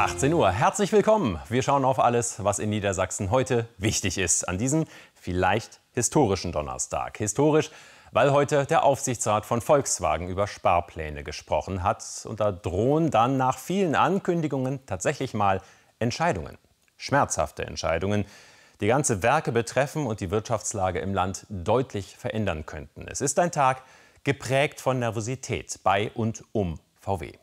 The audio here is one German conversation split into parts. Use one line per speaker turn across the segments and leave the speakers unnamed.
18 Uhr. Herzlich willkommen. Wir schauen auf alles, was in Niedersachsen heute wichtig ist. An diesem vielleicht historischen Donnerstag. Historisch, weil heute der Aufsichtsrat von Volkswagen über Sparpläne gesprochen hat. Und da drohen dann nach vielen Ankündigungen tatsächlich mal Entscheidungen. Schmerzhafte Entscheidungen, die ganze Werke betreffen und die Wirtschaftslage im Land deutlich verändern könnten. Es ist ein Tag geprägt von Nervosität bei und um VW.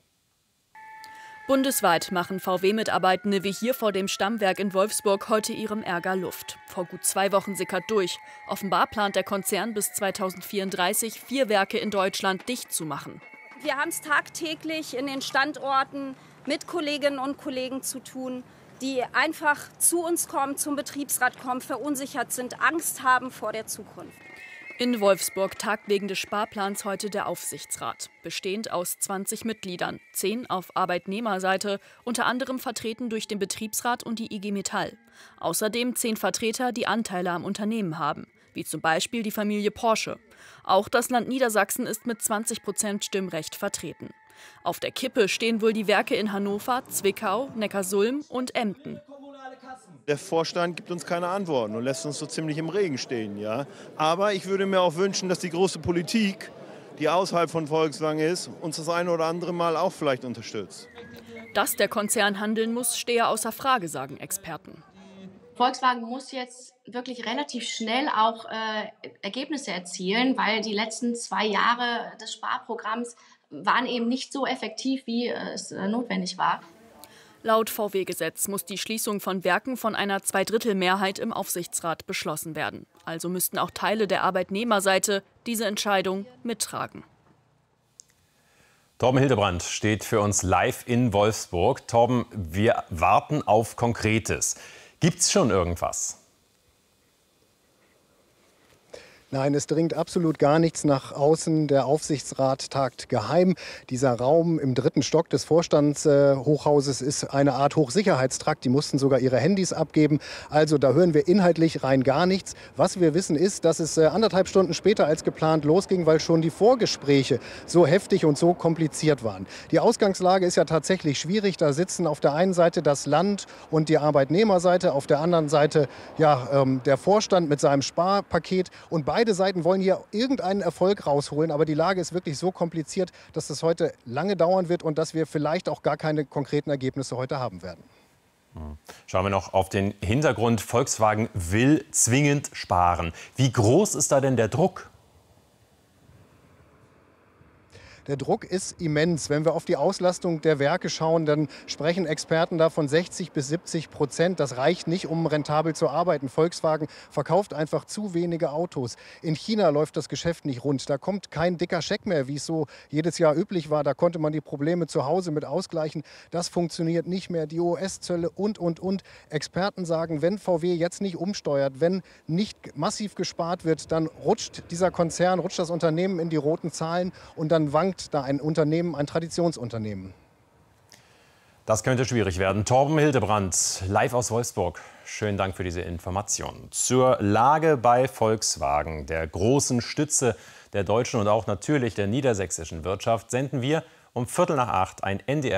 Bundesweit machen VW-Mitarbeitende wie hier vor dem Stammwerk in Wolfsburg heute ihrem Ärger Luft. Vor gut 2 Wochen sickert durch. Offenbar plant der Konzern bis 2034 4 Werke in Deutschland dicht zu machen.
Wir haben es tagtäglich in den Standorten mit Kolleginnen und Kollegen zu tun, die einfach zu uns kommen, zum Betriebsrat kommen, verunsichert sind, Angst haben vor der Zukunft.
In Wolfsburg tagt wegen des Sparplans heute der Aufsichtsrat, bestehend aus 20 Mitgliedern, 10 auf Arbeitnehmerseite, unter anderem vertreten durch den Betriebsrat und die IG Metall. Außerdem 10 Vertreter, die Anteile am Unternehmen haben, wie zum Beispiel die Familie Porsche. Auch das Land Niedersachsen ist mit 20% Stimmrecht vertreten. Auf der Kippe stehen wohl die Werke in Hannover, Zwickau, Neckarsulm und Emden.
Der Vorstand gibt uns keine Antworten und lässt uns so ziemlich im Regen stehen. Ja? Aber ich würde mir auch wünschen, dass die große Politik, die außerhalb von Volkswagen ist, uns das eine oder andere Mal auch vielleicht unterstützt.
Dass der Konzern handeln muss, stehe außer Frage, sagen Experten.
Volkswagen muss jetzt wirklich relativ schnell auch Ergebnisse erzielen, weil die letzten 2 Jahre des Sparprogramms waren eben nicht so effektiv, wie es notwendig war.
Laut VW-Gesetz muss die Schließung von Werken von einer Zweidrittelmehrheit im Aufsichtsrat beschlossen werden. Also müssten auch Teile der Arbeitnehmerseite diese Entscheidung mittragen.
Torben Hildebrand steht für uns live in Wolfsburg. Torben, wir warten auf Konkretes. Gibt's schon irgendwas?
Nein, es dringt absolut gar nichts nach außen. Der Aufsichtsrat tagt geheim. Dieser Raum im 3. Stock des Vorstandshochhauses ist eine Art Hochsicherheitstrakt. Die mussten sogar ihre Handys abgeben. Also da hören wir inhaltlich rein gar nichts. Was wir wissen ist, dass es 1,5 Stunden später als geplant losging, weil schon die Vorgespräche so heftig und so kompliziert waren. Die Ausgangslage ist ja tatsächlich schwierig. Da sitzen auf der einen Seite das Land und die Arbeitnehmerseite, auf der anderen Seite der Vorstand mit seinem Sparpaket. Und beide Seiten wollen hier irgendeinen Erfolg rausholen, aber die Lage ist wirklich so kompliziert, dass das heute lange dauern wird und dass wir vielleicht auch gar keine konkreten Ergebnisse heute haben werden.
Schauen wir noch auf den Hintergrund. Volkswagen will zwingend sparen. Wie groß ist da denn der Druck?
Der Druck ist immens. Wenn wir auf die Auslastung der Werke schauen, dann sprechen Experten da von 60 bis 70%. Das reicht nicht, um rentabel zu arbeiten. Volkswagen verkauft einfach zu wenige Autos. In China läuft das Geschäft nicht rund. Da kommt kein dicker Scheck mehr, wie es so jedes Jahr üblich war. Da konnte man die Probleme zu Hause mit ausgleichen. Das funktioniert nicht mehr. Die US-Zölle und. Experten sagen, wenn VW jetzt nicht umsteuert, wenn nicht massiv gespart wird, dann rutscht dieser Konzern, rutscht das Unternehmen in die roten Zahlen und dann wankt da ein Unternehmen, ein Traditionsunternehmen.
Das könnte schwierig werden. Torben Hildebrand, live aus Wolfsburg. Schönen Dank für diese Information. Zur Lage bei Volkswagen, der großen Stütze der deutschen und auch natürlich der niedersächsischen Wirtschaft, senden wir um 7:15 ein NDR